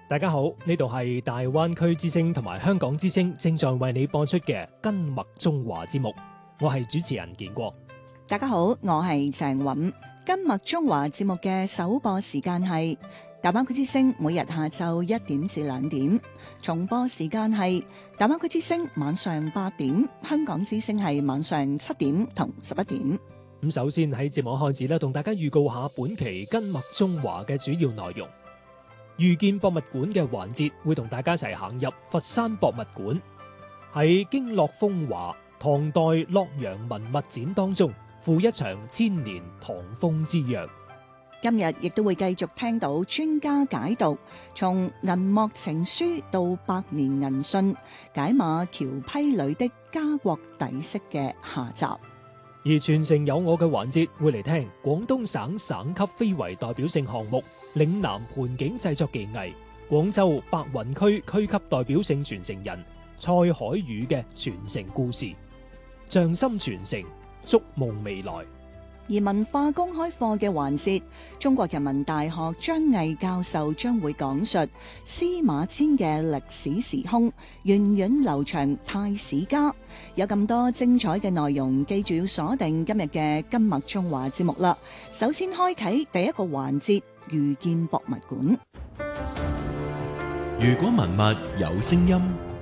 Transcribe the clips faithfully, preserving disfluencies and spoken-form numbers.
大家好，呢度係大灣區之聲同埋香港之聲正在為你播出嘅根脈中華節目，我係主持人建國。 大家好，我係鄭韻。根脈中華節目嘅首播時間係大灣區之聲每日下晝一點至兩點，重播時間係大灣區之聲晚上八點，香港之聲係晚上七點同十一點。 咁首先喺節目開始咧，同大家預告下本期根脈中華嘅主要內容。遇見博物館嘅環節會同大家一齊行入佛山博物館，喺經絡風華唐代洛陽文物展當中赴一場千年唐風之約。 今日亦都會繼續聽到專家解讀從銀幕情書到百年銀訊，解碼僑批女的家國底飾嘅下集。 而傳承有我嘅環節會嚟聽廣東省省級非遺代表性項目嶺南盆景製作技藝，廣州白雲區區級代表性傳承人蔡海宇嘅傳承故事，匠心傳承，築夢未來。 而文化公開課嘅環節，中國人民大學張毅教授將會講述司馬遷嘅歷史時空，源遠流長太史家。有咁多精彩嘅內容，記住要鎖定今日嘅根脈中華節目啦。首先開啟第一個環節，遇見博物館。 如果文物有聲音，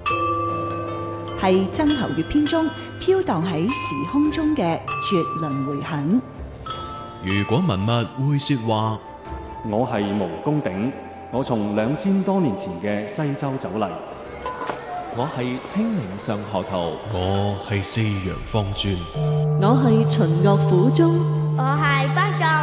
係曾侯乙篇中飄蕩喺時空中嘅絕倫迴響。 如果文物會說話， 我係毛公鼎，我從兩千多年前嘅西周走嚟。 我係清明上河圖， 我係四羊方尊， 我係秦岳府中， 我係北上